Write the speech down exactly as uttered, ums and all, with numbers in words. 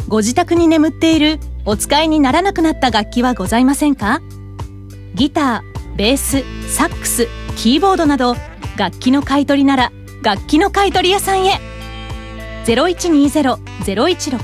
ご自宅に眠っているお使いにならなくなった楽器はございませんか？ギター、ベース、サックス、キーボードなど楽器の買い取りなら楽器の買い取り屋さんへ。 ゼロいちにーゼロ ゼロいちろく